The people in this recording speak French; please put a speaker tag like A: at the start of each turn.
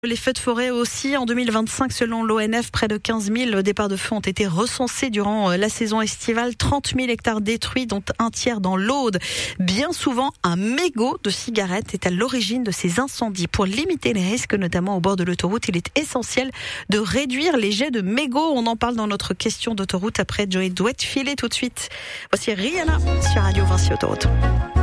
A: Les feux de forêt aussi, en 2025, selon l'ONF, près de 15 000 départs de feu ont été recensés durant la saison estivale. 30 000 hectares détruits, dont un tiers dans l'Aude. Bien souvent, un mégot de cigarette est à l'origine de ces incendies. Pour limiter les risques, notamment au bord de l'autoroute, il est essentiel de réduire les jets de mégots. On en parle dans notre question d'autoroute après Joey Douet. Filez tout de suite. Voici Rihanna sur Radio Vinci Autoroute.